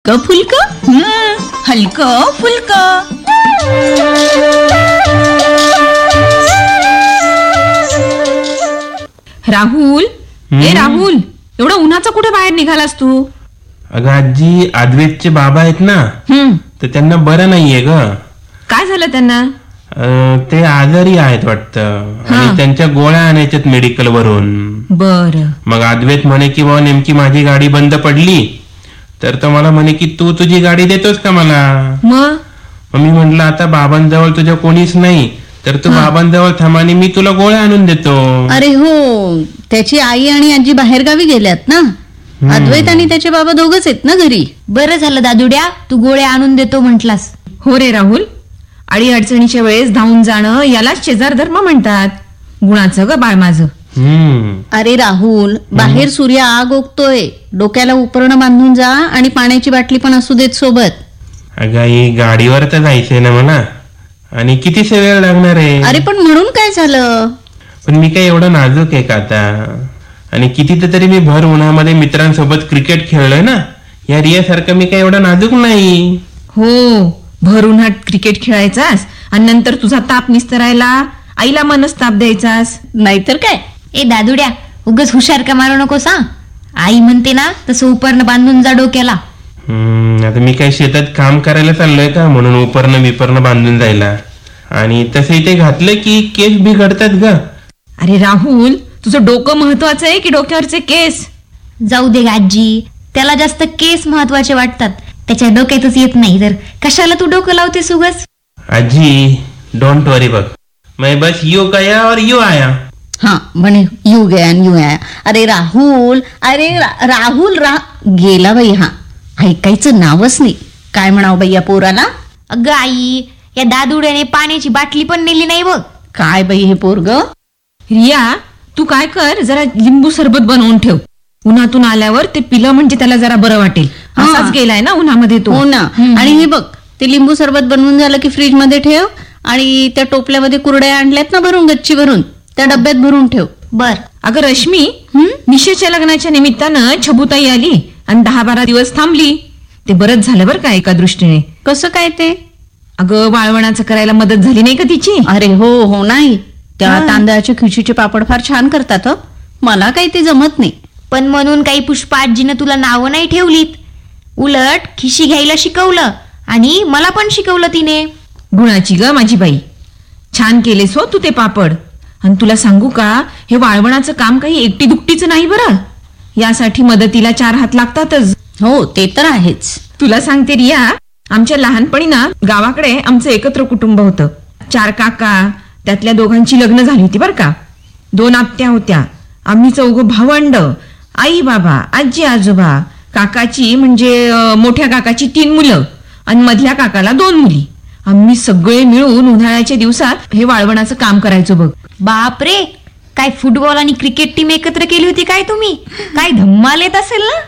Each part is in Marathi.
हलकं फुलकं. हलकं फुलकं. राहुल, ए राहुल, एवढा उन्हाचा कुठे बाहेर निघालास तू? अगं आजी, अद्वैतचे बाबा आहेत ना, तर त्यांना बरं नाहीये ग. काय झालं त्यांना? ते आजारी आहेत वाटतं आणि त्यांच्या गोळ्या आणायच्यात मेडिकल वरून. बर. मग अद्वैत म्हणे की बाबा नेमकी माझी गाडी बंद पडली, तर तो मला म्हणे की तू तुझी गाडी देतोस का मला. मग मी म्हंटल आता बाबांजवळ तुझ्या कोणीच नाही, तर तू बाबांजवळ थांब आणि मी तुला गोळ्या आणून देतो. अरे हो, त्याची आई आणि आजी बाहेरगावी गेल्यात ना. अद्वैत आणि त्याचे बाबा दोघच आहेत ना घरी. बरं झालं दादुड्या, तू गोळ्या आणून देतो म्हटलास. हो रे राहुल, अडी अडचणीच्या वेळेस धावून जाणं यालाच शेजार धर्म म्हणतात. गुणाचं ग बाळ माझं. अरे राहुल, बाहेर सूर्य आग ओकतोय, डोक्याला उपरणं बांधून जा आणि पाण्याची बाटली पण असू देत सोबत. अगं आई, गाडीवर तर जायचंय ना मला, आणि कितीसे वेळ लागणार आहे. अरे पण म्हणून काय झालं? पण मी काय एवढं नाजूक आहे का आता? आणि किती तरी मी भर उन्हामध्ये मित्रांसोबत क्रिकेट खेळलोय ना. या रियासारखं मी काय एवढं नाजूक नाही. हो, भर उन्हात क्रिकेट खेळायचास आणि नंतर तुझा ताप निस्तरायला आईला मनस्ताप द्यायचास. नाहीतर काय. ए दादुड्या, उगाच हुशार का मारू नकोस हा. आई म्हणते ना तसं उपरणं बांधून जा डोक्याला. आता मी काय शेतात काम करायला चाललोय का म्हणून उपरणं बिपरणं बांधून जायला? आणि तसं ते घातलं की केस बिघडतात ग. अरे राहुल, तुझं डोकं महत्वाचं आहे की डोक्यावरचे केस? जाऊ दे आजी, त्याला जास्त केस महत्वाचे वाटतात, त्याच्या डोक्यातच येत नाही, तर कशाला तू डोकं लावतेस उगाच? आजी डोंट वरी, बघ मैं बस यू गया और यू आया. हा म्हणे यू गया आणि यू आया. अरे राहुल, अरे राहुल गेला बाई. हा, ऐकायचं नावच नाही. काय म्हणावं बाई या पोराला? अगं आई, या दादुड्याने पाण्याची बाटली पण नेली नाही बघ. काय बाई हे पोरग. रिया, तू काय कर, जरा लिंबू सरबत बनवून ठेव. उन्हातून आल्यावर ते पिलं म्हणजे त्याला जरा बरं वाटेल. असाच गेलाय ना उन्हामध्ये तो. हो ना. आणि हे बघ, ते लिंबू सरबत बनवून झालं की फ्रीज मध्ये ठेव, आणि त्या टोपल्यामध्ये कुरड्या आणल्यात ना भरून, गच्ची भरून, त्या डब्यात भरून ठेव. बर. अगं रश्मी, निशेच्या लग्नाच्या निमित्तानं छबुताई आली आणि 10-12 दिवस थांबली. ते बरंच झालं बरं का एका दृष्टीने. कसं काय ते? अगं वाळवणाचं करायला मदत झाली नाही का तिची? अरे हो हो, नाही त्या तांदळाच्या खिशीचे पापड फार छान करतात. मला काही ते जमत नाही. पण म्हणून काही पुष्पा आजीनं तुला नावं नाही ठेवलीत, उलट खिशी घ्यायला शिकवलं आणि मला पण शिकवलं तिने. गुणाची ग माझी बाई, छान केलेस हो तू ते पापड. आणि तुला सांगू का, हे वाळवणाचं काम काही एकटी दुकटीचं नाही बरं. यासाठी मदतीला 4 हात लागतातच. हो, ते तर आहेच. तुला सांगते रिया, आमच्या लहानपणी ना गावाकडे आमचं एकत्र कुटुंब होतं. 4 काका, त्यातल्या दोघांची लग्न झाली होती बरं का. 2 आत्या होत्या. आम्ही 4 भावंड, आई बाबा, आजी आजोबा. काकाची म्हणजे मोठ्या काकाची 3 मुलं आणि मधल्या काकाला 2 मुली. आम्ही सगळे मिळून उन्हाळ्याच्या दिवसात हे वाळवणाचं काम करायचो बघ. बाप रे, काय फुटबॉल आणि क्रिकेट टीम एकत्र केली होती काय तुम्ही? काय धम्माल येत असेल ना.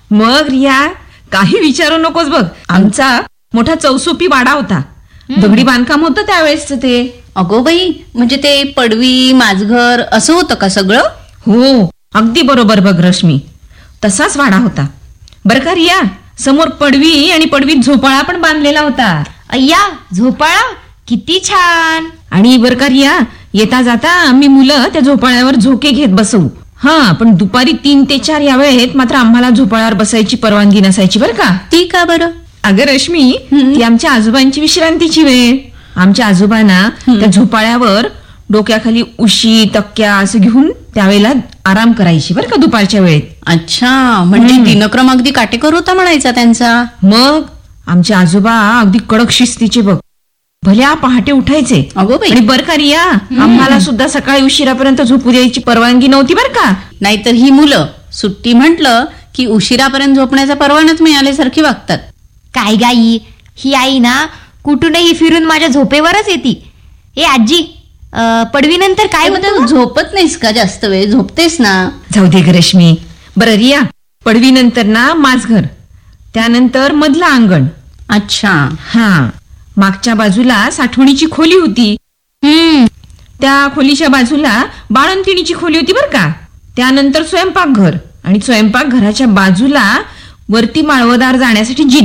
मग रिया, काही विचारू नकोस बघ. आमचा मोठा चौसोपी वाडा होता. दगडी बांधकाम होतं त्यावेळेस ते. अगो बाई, म्हणजे ते पडवी माझघर असं होतं का सगळं? हो, अगदी बरोबर बघ रश्मी, तसाच वाडा होता बरं का रिया. समोर पडवी आणि पडवीत झोपाळा पण बांधलेला होता. अय्या, झोपाळा किती छान. आणि बरं का रिया, येता जाता आम्ही मुलं त्या झोपाळ्यावर झोके घेत बसवू. हा, पण दुपारी 3 ते 4 या वेळेत मात्र आम्हाला झोपाळ्यावर बसायची परवानगी नसायची बरं का. ती का बरं? अगं रश्मी, ती आमच्या आजोबांची विश्रांतीची वेळ. आमच्या आजोबांना त्या झोपाळ्यावर डोक्याखाली उशी तक्क्या असं घेऊन त्यावेळेला आराम करायची बरं का दुपारच्या वेळेत. अच्छा, म्हणजे दिनक्रम अगदी काटेकोर होता म्हणायचा त्यांचा. मग आमचे आजोबा अगदी कडक शिस्तीचे बघ. भल्या पहाटे उठायचे. अगो बाई. आणि बरं का रिया, आम्हाला सुद्धा सकाळी उशिरापर्यंत झोपू द्यायची परवानगी नव्हती बरं का. नाहीतर ही मुलं सुट्टी म्हटलं की उशिरापर्यंत झोपण्याचा परवानाच मिळाल्यासारखी वागतात. काय गाई, ही आई ना कुठूनही फिरून माझ्या झोपेवरच येते. ए आजी, पडवीनंतर काय होतं? झोपत नाहीस का जास्त वेळ? झोपतेस ना. जाऊ दे ग रश्मी. बरं रिया, पडवीनंतर ना माझघर, त्यानंतर मधला अंगण. अच्छा. हा, मागच्या बाजूला साठवणीची खोली होती. त्या खोलीच्या बाजूला बाळंतिणीची खोली होती बरं का. त्यानंतर स्वयंपाकघर, आणि स्वयंपाकघराच्या बाजूला वरती माळवदार जाण्यासाठी